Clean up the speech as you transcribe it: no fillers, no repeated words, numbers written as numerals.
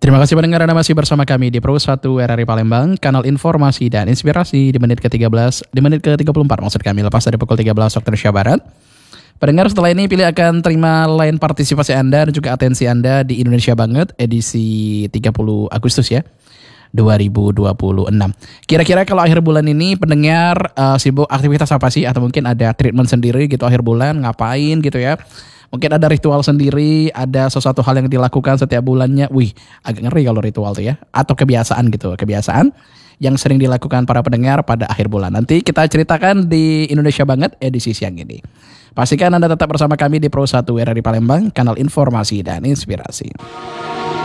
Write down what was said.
Terima kasih pendengar, Anda masih bersama kami di Pro 1 RRI Palembang, kanal informasi dan inspirasi di menit ke-13, di menit ke-34 maksud kami, lepas dari pukul 13 waktu Indonesia Barat. Pendengar, setelah ini pilih akan terima line partisipasi Anda dan juga atensi Anda di Indonesia Banget edisi 30 Agustus ya, 2026. Kira-kira kalau akhir bulan ini pendengar sibuk aktivitas apa sih? Atau mungkin ada treatment sendiri gitu akhir bulan, ngapain gitu ya? Mungkin ada ritual sendiri, ada sesuatu hal yang dilakukan setiap bulannya. Wih, agak ngeri kalau ritual tuh ya. Atau kebiasaan gitu, kebiasaan yang sering dilakukan para pendengar pada akhir bulan. Nanti kita ceritakan di Indonesia Banget edisi siang ini. Pastikan Anda tetap bersama kami di Pro 1 RRI Palembang, kanal informasi dan inspirasi.